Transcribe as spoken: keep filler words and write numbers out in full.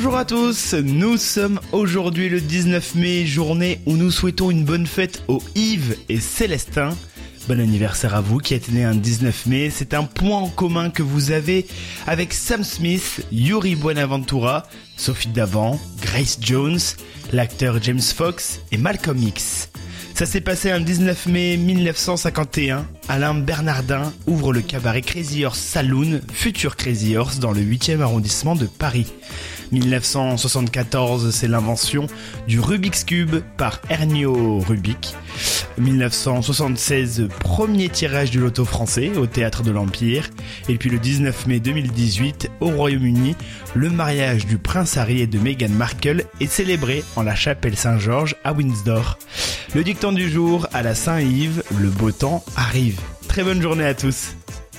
Bonjour à tous, nous sommes aujourd'hui le dix-neuf mai, journée où nous souhaitons une bonne fête aux Yves et Célestin. Bon anniversaire à vous qui êtes né un dix-neuf mai, c'est un point en commun que vous avez avec Sam Smith, Yuri Buenaventura, Sophie Davant, Grace Jones, l'acteur James Fox et Malcolm X. Ça s'est passé un dix-neuf mai mille neuf cent cinquante et un, Alain Bernardin ouvre le cabaret Crazy Horse Saloon, futur Crazy Horse dans le huitième arrondissement de Paris. mille neuf cent soixante-quatorze, c'est l'invention du Rubik's Cube par Ernio Rubik. mille neuf cent soixante-seize, premier tirage du loto français au Théâtre de l'Empire. Et puis le dix-neuf mai deux mille dix-huit, au Royaume-Uni, le mariage du prince Harry et de Meghan Markle est célébré en la chapelle Saint-Georges à Windsor. Le dicton du jour, à la Saint-Yves, le beau temps arrive. Très bonne journée à tous.